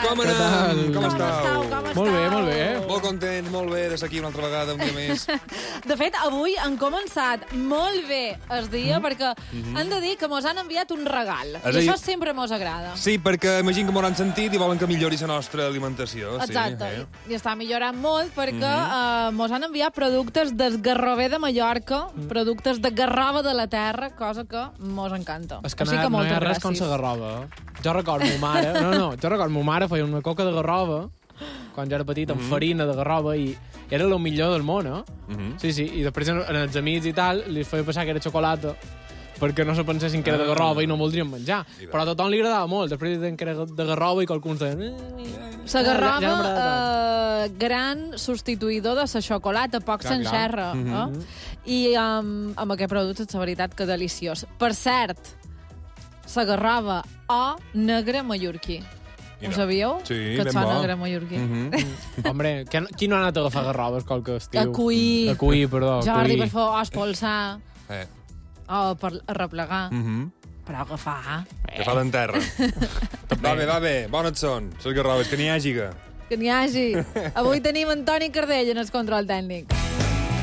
anem? Com estàu? Molt bé, molt bé. Molt contents, molt bé de ser aquí una altra vegada, un dia més. De fet, avui han començat molt bé el dia perquè han de dir que mos han enviat un regal. I això sempre mos agrada. Sí, perquè imagino que m'ho han sentit i volen que millori la nostra alimentació. Exacte. I està millorant molt perquè mos han enviat productes del Garrover de Mallorca, productes de garrova de la terra, cosa que mos encanta. És que no hi ha res com la garrova. Jo recordo ma mare... Jo recordo ma mare feia una coca de garrova quan jo era petit, amb farina de garrova, i era el millor del món, Sí, i després en els amics i tal li feia passar que era xocolata perquè no se pensessin que era de garrova i no voldrien menjar. Però a tothom li agradava molt. Després deien que era de garrova i qualcuns deien... La garrova, gran substituïdor de la xocolata, poc s'enxerra. I amb aquest producte, la veritat, que deliciós. Per cert, la garrova o negre mallorquí. Ho sabíeu? Sí, que et ben fa bo. negre mallorquí. Hombre, qui no ha anat a agafar garroves qualque estiu? A cuir. A cuir, perdó. Jordi, per fer o espolsar, o per arreplegar. Per agafar. Que fa d'enterra. Va bé, bones són, les garroves, que n'hi hagi. Que n'hi hagi. Avui tenim Antoni Cardell en el control tècnic.